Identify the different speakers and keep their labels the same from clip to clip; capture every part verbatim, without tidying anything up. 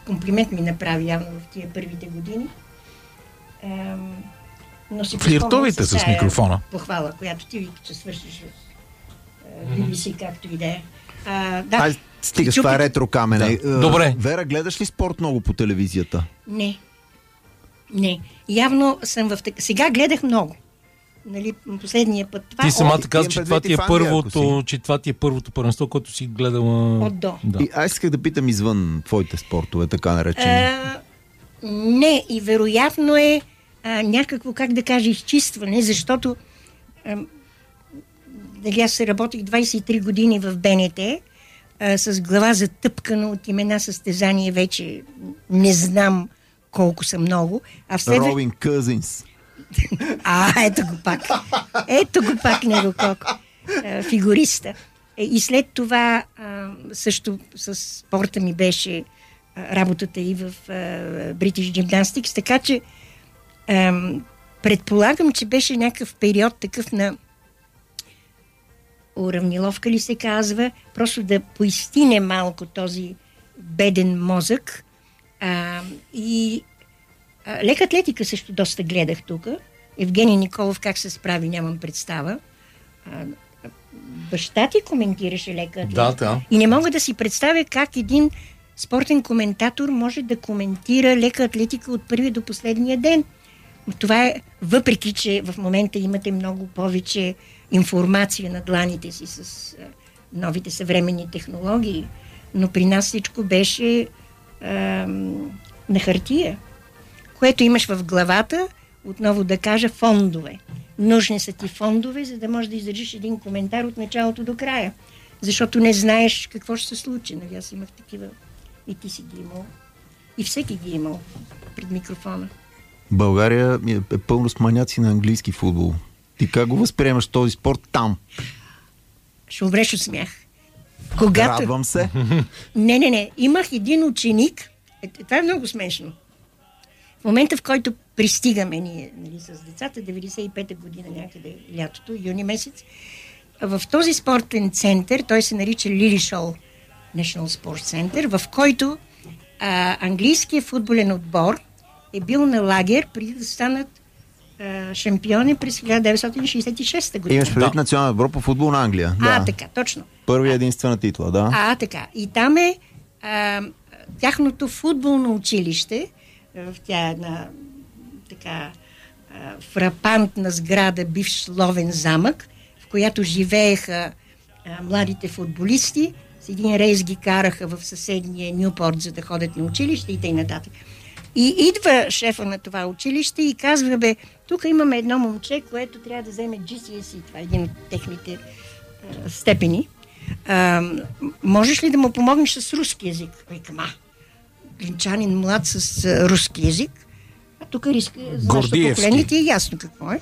Speaker 1: комплимент ми направи явно в тия първите години. Ам, но си
Speaker 2: флиртовите с микрофона.
Speaker 1: Похвала, която ти вика, че свършиш в би би си, както и да е. А, да.
Speaker 3: Ай, стига с това е ретро камене.
Speaker 2: Да. Добре.
Speaker 3: Вера, гледаш ли спорт много по телевизията?
Speaker 1: Не. Не. Явно съм в... так- Сега гледах много. Нали, последния път. Това
Speaker 2: Ти самата
Speaker 1: от...
Speaker 2: каза, че това ти е първото, че това ти е първото първенство, което си гледала...
Speaker 1: От до.
Speaker 2: Да.
Speaker 3: И аз исках да питам извън твоите спортове, така наречени.
Speaker 1: А, не, и вероятно е а, някакво, как да кажа, изчистване, защото а, дали аз се работих двайсет и три години в БНТ, а, с глава затъпкана от имена състезания, вече не знам колко са много. А в следва...
Speaker 3: Робин Къзинс.
Speaker 1: А, ето го пак. Ето го пак него колко. А, фигуриста. И след това а, също с спорта ми беше а, работата и в а, British Gymnastics, така че а, предполагам, че беше някакъв период такъв на уравниловка ли се казва, просто да поистине малко този беден мозък. А, и а, лека атлетика също доста гледах тук. Евгений Николов как се справи, нямам представа. А, баща ти коментираше лека атлетика.
Speaker 2: Да, да.
Speaker 1: И не мога да си представя как един спортен коментатор може да коментира лека атлетика от първия до последния ден. Това е, въпреки че в момента имате много повече информация на дланите си с а, новите съвременни технологии, но при нас всичко беше а, на хартия, което имаш в главата, отново да кажа, фондове. Нужни са ти фондове, за да можеш да издържиш един коментар от началото до края. Защото не знаеш какво ще се случи. Нали? Аз имах такива, и ти си ги имал. И всеки ги имал пред микрофона.
Speaker 3: България е пълно с маняци на английски футбол. Ти как го възприемаш този спорт там?
Speaker 1: Ще умреш от смях. Когато...
Speaker 3: Радвам се.
Speaker 1: Не, не, не. Имах един ученик. Е, това е много смешно. В момента, в който пристигаме ние, нали, с децата, деветдесет и пета година някъде лятото, юни месец, в този спортен център, той се нарича Lilleshall National Sports Center, в който а, английският футболен отбор е бил на лагер преди да станат а, шампиони през хиляда деветстотин шейсет и шеста година.
Speaker 3: Имаш предвид
Speaker 2: Да.
Speaker 3: национален отбор по футбол на Англия.
Speaker 1: А,
Speaker 3: Да.
Speaker 1: така, точно.
Speaker 3: Първия единствена титла, да.
Speaker 1: А, така. И там е а, тяхното футболно училище, в тя е една така а, фрапантна сграда, бивш ловен замък, в която живееха а, младите футболисти. С един рейс ги караха в съседния Нюпорт, за да ходят на училище и т.н. И идва шефа на това училище и казва, бе, тук имаме едно момче, което трябва да вземе джи си ес и, това е един от техните а, степени. А, можеш ли да му помогнеш с руски език? Викам, а, глинчанин млад с а, руски език. А тук риска за нашето поколение ти е ясно какво е.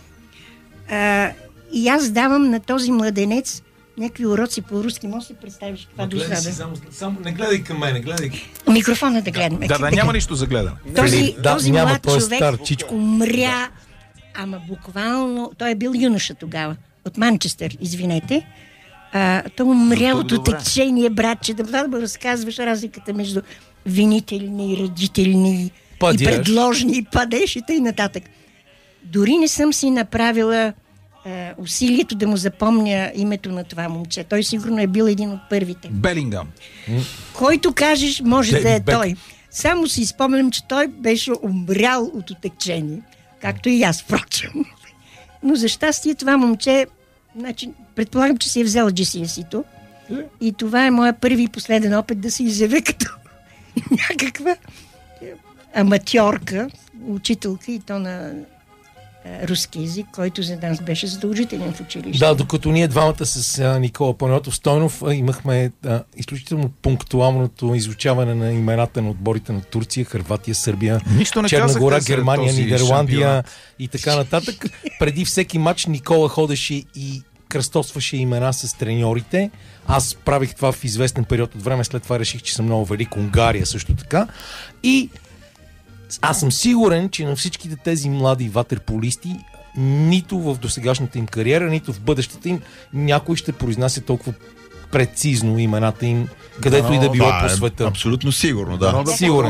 Speaker 1: А, и аз давам на този младенец някакви уроци по руски. Може да си представиш каква дозада.
Speaker 2: Само, само не гледай към мен, гледай.
Speaker 1: Микрофона да гледаме.
Speaker 2: Да, да, няма нищо за гледане.
Speaker 1: Този,
Speaker 2: Да,
Speaker 1: този
Speaker 2: няма,
Speaker 1: млад
Speaker 2: той е
Speaker 1: човек
Speaker 2: стар, чичко.
Speaker 1: умря, ама буквално, той е бил юноша тогава, от Манчестър, извинете. А, той умря от отечение, братче, да, да му разказваш разликата между винителни, родителни
Speaker 2: Падяш.
Speaker 1: и предложни, и падеш и т.н. нататък. Дори не съм си направила а, усилието да му запомня името на това момче. Той сигурно е бил един от първите.
Speaker 2: Белингъм.
Speaker 1: Който кажеш, може
Speaker 2: Дейвид
Speaker 1: да е
Speaker 2: Бек.
Speaker 1: той. Само си спомням, че той беше умрял от отекчение. Както и аз, впрочем. Но за щастие това момче, значи, предполагам, че си е взел джи си ес и-то. И това е моя първи и последен опит да се изявя като някаква аматьорка, учителка, и то на а, руски език, който за нас беше задължителен в училище.
Speaker 2: Да, докато ние двамата с а, Никола Панайотов Стойнов а, имахме а, изключително пунктуалното изучаване на имената на отборите на Турция, Хърватия, Сърбия,
Speaker 4: Нищо не
Speaker 2: Черна гора,
Speaker 4: казахте за
Speaker 2: Германия,
Speaker 4: този
Speaker 2: Нидерландия
Speaker 4: шампионат.
Speaker 2: и така нататък. Преди всеки матч Никола ходеше и кръстосваше имена с треньорите. Аз правих това в известен период от време, след това реших, че съм много велик. Унгария също така. И аз съм сигурен, че на всичките тези млади ватерполисти нито в досегашната им кариера, нито в бъдещата им някой ще произнася толкова прецизно имената им, където
Speaker 4: Но,
Speaker 2: и да било
Speaker 4: да,
Speaker 2: по света.
Speaker 4: Абсолютно сигурно, да.
Speaker 2: Сигурен.